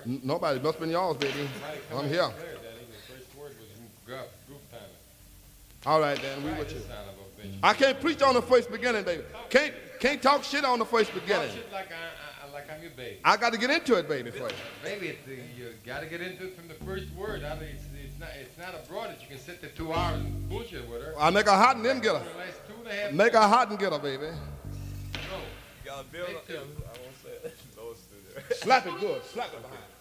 Nobody. Must have been y'all's, baby. I'm here. The first word was goof time. All right, then. We with you. Son of a bitch. I can't preach on the first beginning, baby. Can't talk shit on the first beginning. Talk shit like I'm your baby. I got to get into it, baby, first. Baby, you got to get into it from the first word. It's not abroad that you can sit there 2 hours and bullshit with her. I make her hot and then get her. For the last 2.5 Make her hot and get her, baby. No. You gotta build up. I won't say it. Slap it good. Slap it behind.